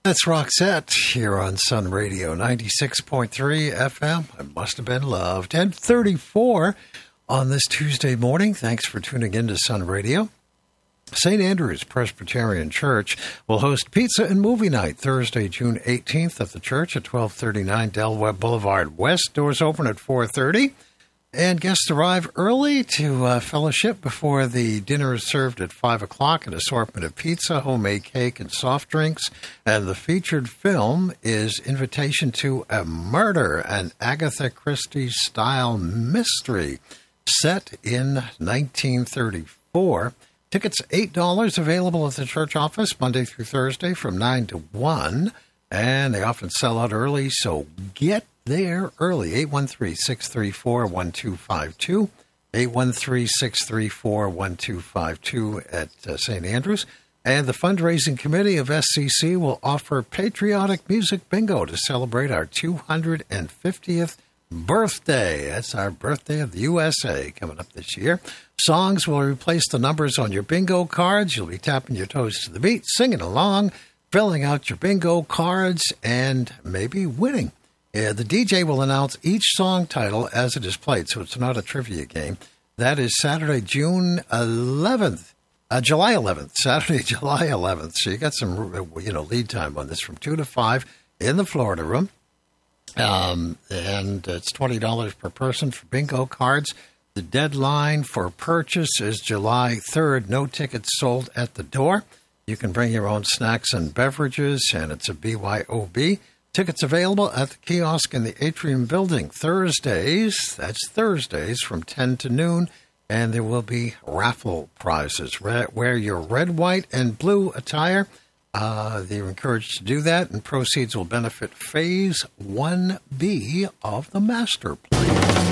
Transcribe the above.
That's Roxette here on Sun Radio 96.3 FM. I must have been loved. 10:34 on this Tuesday morning. Thanks for tuning in to Sun Radio. St. Andrew's Presbyterian Church will host Pizza and Movie Night Thursday, June 18th at the church at 1239 Del Webb Boulevard West. Doors open at 4:30. And guests arrive early to fellowship before the dinner is served at 5 o'clock. An assortment of pizza, homemade cake, and soft drinks. And the featured film is Invitation to a Murder, an Agatha Christie-style mystery set in 1934. Tickets $8 available at the church office Monday through Thursday from 9 to 1. And they often sell out early, so get there early. 813-634-1252. 813-634-1252 at St. Andrews. And the fundraising committee of SCC will offer patriotic music bingo to celebrate our 250th birthday. That's our birthday of the USA coming up this year. Songs will replace the numbers on your bingo cards. You'll be tapping your toes to the beat, singing along, filling out your bingo cards, and maybe winning. The DJ will announce each song title as it is played, so it's not a trivia game. That is Saturday, July 11th. Saturday, July 11th. So you got some, lead time on this from 2 to 5 in the Florida Room. And it's $20 per person for bingo cards. The deadline for purchase is July 3rd. No tickets sold at the door. You can bring your own snacks and beverages, and it's a BYOB. Tickets available at the kiosk in the Atrium Building Thursdays. That's Thursdays from 10 to noon. And there will be raffle prizes. Wear your red, white, and blue attire. They're encouraged to do that, and proceeds will benefit Phase 1B of the Master Plan.